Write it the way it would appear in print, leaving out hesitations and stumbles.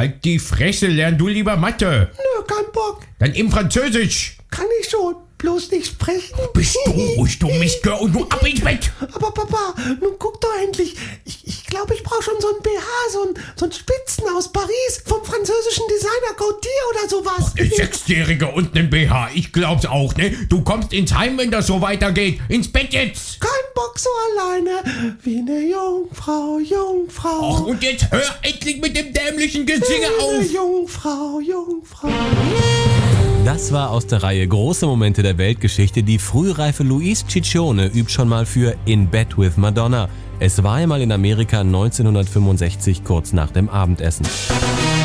Halt die Fresse, lern du lieber Mathe. Nö, kein Bock. Dann eben Französisch. Kann ich schon. Bloß nicht sprechen. Bist du ruhig, du Mistgirl, und du ab ins Bett. Aber Papa, nun guck doch endlich. Ich glaube, ich brauche schon so ein BH, so ein Spitzen aus Paris vom französischen Designer Gautier oder sowas. Eine Sechsjährige und ein BH, ich glaub's auch, ne? Du kommst ins Heim, wenn das so weitergeht. Ins Bett jetzt. Kein Bock so alleine, wie eine Jungfrau, Jungfrau. Ach, und jetzt hör endlich mit dem dämlichen Gesinge auf. Jungfrau, Jungfrau. Das war aus der Reihe Große Momente der Weltgeschichte. Die frühreife Louise Ciccione übt schon mal für In Bed with Madonna. Es war einmal in Amerika 1965, kurz nach dem Abendessen.